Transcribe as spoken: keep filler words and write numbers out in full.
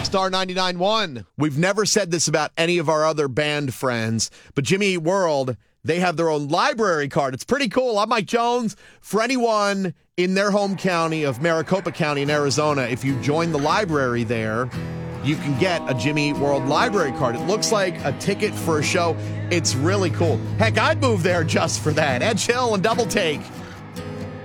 Star ninety-nine point one. We've never said this about any of our other band friends, but Jimmy Eat World, they have their own library card. It's pretty cool. I'm Mike Jones. For anyone in their home county of Maricopa County in Arizona, if you join the library there, you can get a Jimmy Eat World library card. It looks like a ticket for a show. It's really cool. Heck, I'd move there just for that. Ed Chill and Double Take.